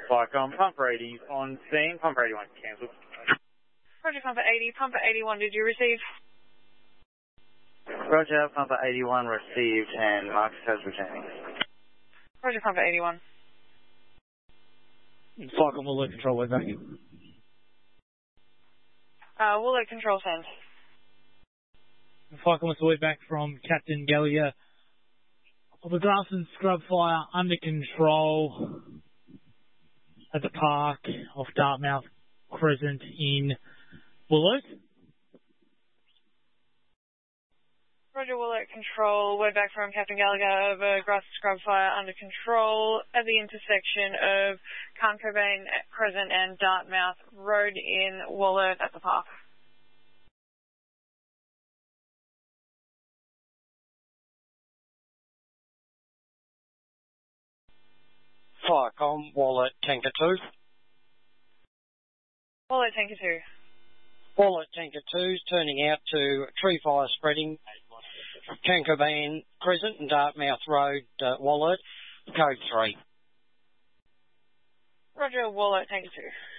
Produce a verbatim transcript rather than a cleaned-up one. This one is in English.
Flycom, Pumper eighty on scene, Pumper eighty-one cancelled. Roger, Pumper eighty, Pumper eighty-one, did you receive? Roger, Pumper eighty-one received and Marcus has returning. Roger, Pumper eighty-one. Flycom will let control way back. Uh, we'll let control send. Flycom was way back from Captain Gallagher. The grass and scrub fire under control at the park off Dartmouth Crescent in Wollert. Roger, we'll let control. Way back from Captain Gallagher over grass and scrub fire under control at the intersection of Khan Cobain Crescent and Dartmouth Road in Wollert at the park. Flycom, Wollert, Tanker two. Wollert, Tanker two. Wollert, Tanker two, turning out to tree fire spreading, Cancoban Crescent and Dartmouth Road, uh, Wollert, code three. Roger, Wollert, Tanker two.